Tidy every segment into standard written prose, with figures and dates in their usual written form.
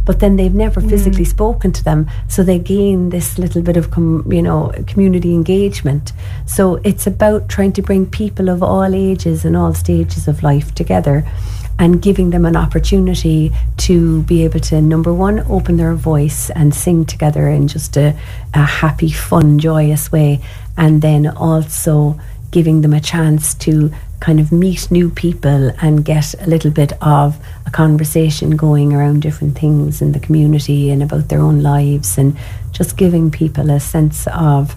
but then they've never physically spoken to them, so they gain this little bit of community engagement. So it's about trying to bring people of all ages and all stages of life together, and giving them an opportunity to be able to, number one, open their voice and sing together in just a happy, fun, joyous way, and then also giving them a chance to kind of meet new people and get a little bit of a conversation going around different things in the community and about their own lives, and just giving people a sense of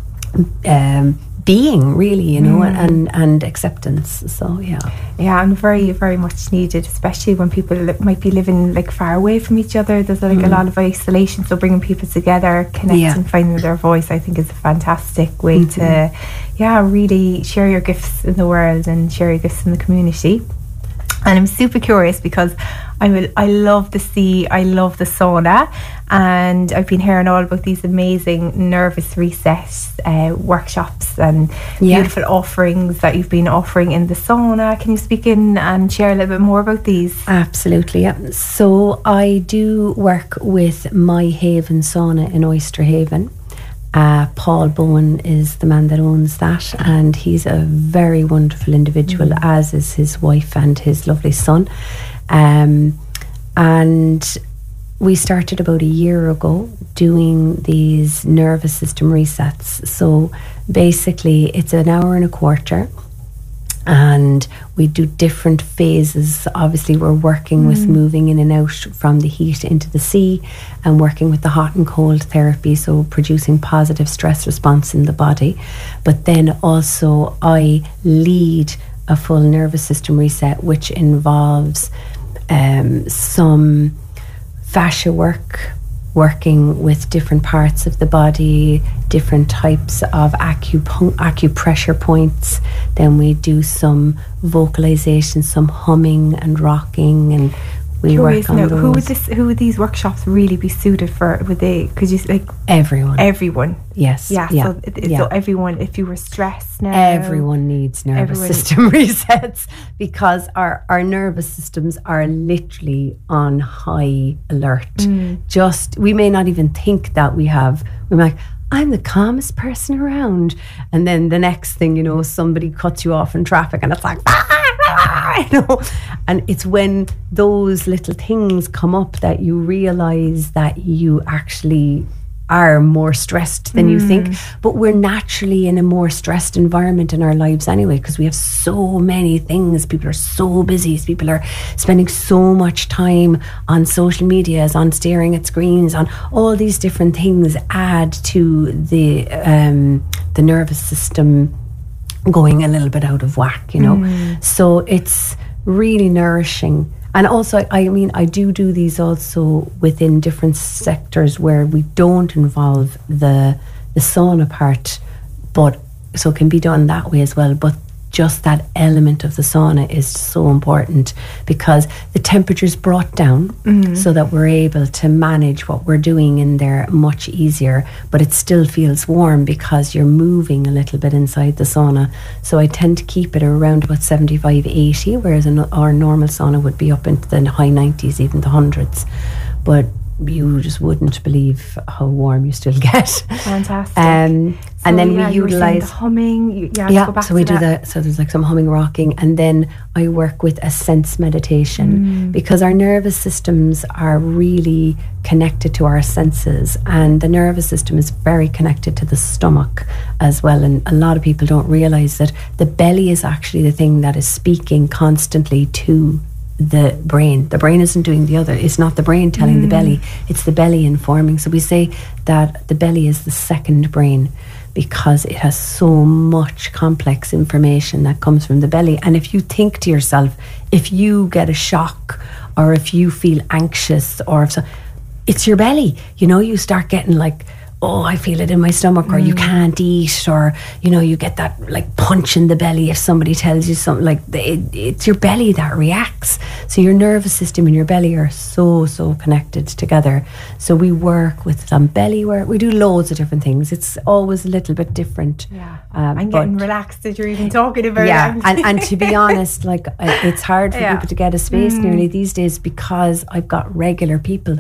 being, really, and acceptance. So and very, very much needed, especially when people might be living like far away from each other. There's like a lot of isolation, so bringing people together, connect and finding their voice, I think, is a fantastic way to really share your gifts in the world and share your gifts in the community. And I'm super curious because I love the sea, I love the sauna, and I've been hearing all about these amazing nervous reset workshops and beautiful offerings that you've been offering in the sauna. Can you speak in and share a little bit more about these? Absolutely, yeah. So I do work with My Haven Sauna in Oyster Haven. Paul Bowen is the man that owns that, and he's a very wonderful individual, as is his wife and his lovely son. And we started about a year ago doing these nervous system resets. So basically it's an hour and a quarter, and we do different phases. Obviously we're working with moving in and out from the heat into the sea, and working with the hot and cold therapy, so producing positive stress response in the body. But then also I lead a full nervous system reset, which involves some fascia work, working with different parts of the body, different types of acupressure points. Then we do some vocalization, some humming and rocking, and we work on those. Who would these workshops really be suited for? Would they? Could you like everyone? Yes. So everyone, if you were stressed now, everyone needs nervous system resets, because our nervous systems are literally on high alert. Just, we may not even think that we're like, I'm the calmest person around, and then the next thing somebody cuts you off in traffic and it's like and it's when those little things come up that you realize that you actually are more stressed than you think. But we're naturally in a more stressed environment in our lives anyway, because we have so many things. People are so busy. People are spending so much time on social media, on staring at screens, on all these different things add to the nervous system going a little bit out of whack, So it's really nourishing. And also, I do these also within different sectors where we don't involve the sauna part, but so it can be done that way as well. But just that element of the sauna is so important, because the temperature's brought down so that we're able to manage what we're doing in there much easier, but it still feels warm because you're moving a little bit inside the sauna. So I tend to keep it around about 75, 80, whereas our normal sauna would be up into the high 90s, even the hundreds. But you just wouldn't believe how warm you still get. Fantastic. And then we utilize the humming. So we do that. So there's like some humming, rocking, and then I work with a sense meditation, because our nervous systems are really connected to our senses, and the nervous system is very connected to the stomach as well. And a lot of people don't realize that the belly is actually the thing that is speaking constantly to the brain. The brain isn't doing the other. It's not the brain telling the belly, it's the belly informing. So we say that the belly is the second brain, because it has so much complex information that comes from the belly. And if you think to yourself, if you get a shock or if you feel anxious, or if it's your belly, you start getting like, oh, I feel it in my stomach, or you can't eat, or you get that like punch in the belly if somebody tells you something. Like it's your belly that reacts. So your nervous system and your belly are so connected together. So we work with some belly work. We do loads of different things. It's always a little bit different. I'm getting relaxed that you're even talking about it. and to be honest, like it's hard for people to get a space nearly these days, because I've got regular people